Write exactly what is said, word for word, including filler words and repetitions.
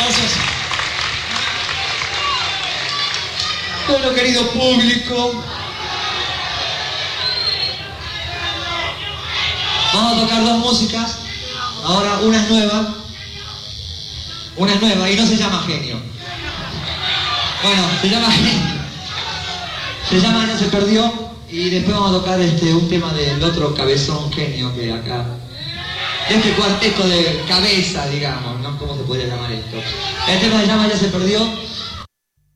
Gracias. Bueno, querido público, vamos a tocar dos músicas. Ahora una es nueva, una es nueva y no se llama Genio. Bueno, se llama Genio. Se llama Ya se perdió y después vamos a tocar este, un tema del otro cabezón Genio que acá. Este cuarteto de cabeza, digamos, ¿no? ¿Cómo se podría llamar esto? El tema se llama Ya se perdió.